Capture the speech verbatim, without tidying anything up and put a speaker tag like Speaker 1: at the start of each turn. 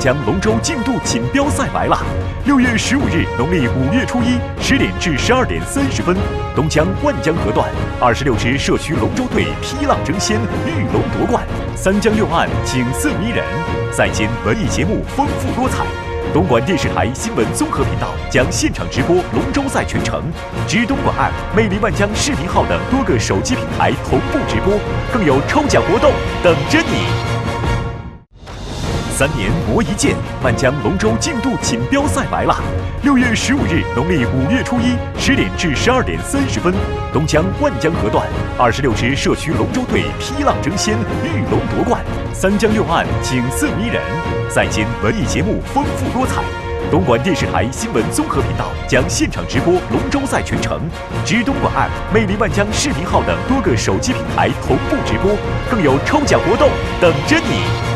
Speaker 1: 江龙舟竞渡锦标赛来了！六月十五日，农历五月初一十点至十二点三十分，东江万江河段二十六支社区龙舟队劈浪争先，遇龙夺冠，三江六岸景色迷人，赛间文艺节目丰富多彩。东莞电视台新闻综合频道将现场直播龙舟赛全程，知东莞 App、魅力万江视频号等多个手机平台同步直播，更有抽奖活动等着你。三年磨一剑，万江龙舟竞渡锦标赛来了！六月十五日，农历五月初一十点至十二点三十分，东江万江河段二十六支社区龙舟队劈浪争先，遇龙夺冠，三江六岸景色迷人，赛间文艺节目丰富多彩。东莞电视台新闻综合频道将现场直播龙舟赛全程，知东莞 App、魅力万江视频号等多个手机平台同步直播，更有抽奖活动等着你。